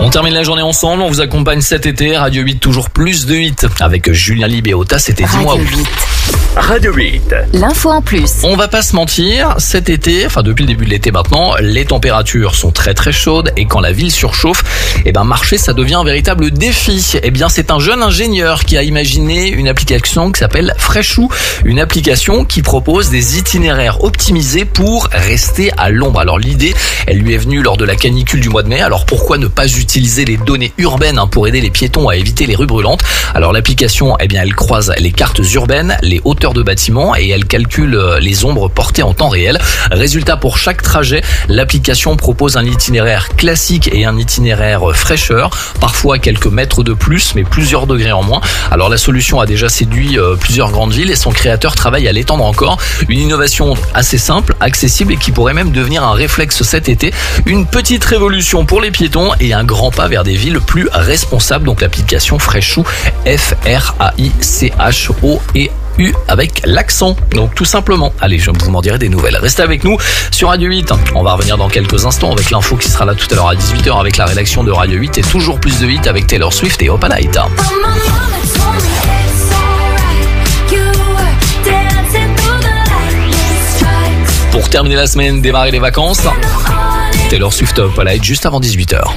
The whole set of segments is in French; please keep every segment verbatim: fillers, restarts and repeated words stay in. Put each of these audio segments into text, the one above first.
On termine la journée ensemble, on vous accompagne cet été. Radio huit, toujours plus de huit. Avec Julien Libéota, c'était dis-moi Radio huit. Radio huit. L'info en plus. On va pas se mentir, cet été, enfin depuis le début de l'été maintenant, les températures sont très très chaudes et quand la ville surchauffe, eh ben marcher ça devient un véritable défi. Eh bien c'est un jeune ingénieur qui a imaginé une application qui s'appelle Freshoo, une application qui propose des itinéraires optimisés pour rester à l'ombre. Alors l'idée, elle lui est venue lors de la canicule du mois de mai. Alors pourquoi ne pas utiliser les données urbaines hein, pour aider les piétons à éviter les rues brûlantes? Alors l'application, eh bien elle croise les cartes urbaines, les hauteurs de bâtiments et elle calcule les ombres portées en temps réel. Résultat, pour chaque trajet, l'application propose un itinéraire classique et un itinéraire fraîcheur, parfois quelques mètres de plus mais plusieurs degrés en moins. Alors la solution a déjà séduit euh, plusieurs grandes villes et son créateur travaille à l'étendre encore. Une innovation assez simple, accessible et qui pourrait même devenir un réflexe cet été. Une petite révolution pour les piétons et un grand pas vers des villes plus responsables. Donc l'application Freshoo, F R A I C H O et U avec l'accent. Donc tout simplement, allez, je vous m'en dirai des nouvelles. Restez avec nous sur Radio huit. On va revenir dans quelques instants avec l'info qui sera là tout à l'heure à dix-huit heures avec la rédaction de Radio huit et toujours plus de huit avec Taylor Swift et Opa Night. Pour terminer la semaine, démarrer les vacances, Taylor Swift Opa Night juste avant dix-huit heures.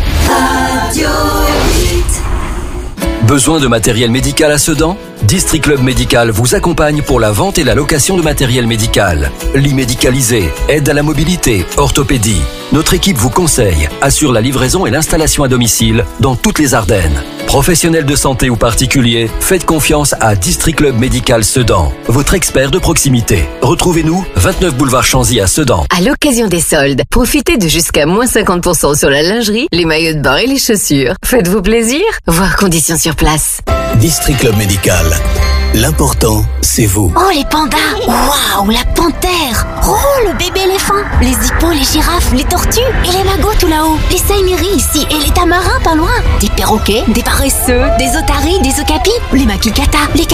Besoin de matériel médical à Sedan ? District Club Médical vous accompagne pour la vente et la location de matériel médical. Lits médicalisés, aide à la mobilité, orthopédie. Notre équipe vous conseille, assure la livraison et l'installation à domicile dans toutes les Ardennes. Professionnels de santé ou particuliers, faites confiance à District Club Médical Sedan, votre expert de proximité. Retrouvez-nous vingt-neuf boulevard Chanzy à Sedan. À l'occasion des soldes, profitez de jusqu'à moins cinquante pour cent sur la lingerie, les maillots de bain et les chaussures. Faites-vous plaisir, voir conditions sur place. District Club Médical. L'important, c'est vous. Oh, les pandas! Waouh, la panthère! Oh, le bébé éléphant! Les hippos, les girafes, les tortues et les magots tout là-haut. Les saïmiris ici et les tamarins pas loin. Des perroquets, des paresseux, des otaries, des okapis, les makikata, les